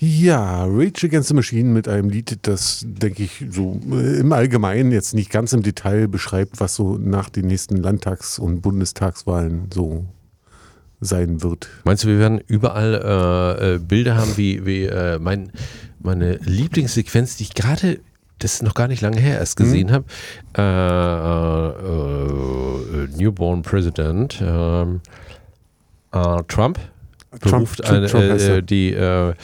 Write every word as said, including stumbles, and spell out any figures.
Ja, Rage Against the Machine mit einem Lied, das, denke ich, so äh, im Allgemeinen jetzt nicht ganz im Detail beschreibt, was so nach den nächsten Landtags- und Bundestagswahlen so sein wird. Meinst du, wir werden überall äh, äh, Bilder haben, wie, wie äh, mein, meine Lieblingssequenz, die ich gerade, das ist noch gar nicht lange her, erst gesehen Mhm. habe, äh, äh, äh, Newborn President ähm, äh, Trump Trump, beruft eine, Trump heißt äh, er. die, äh,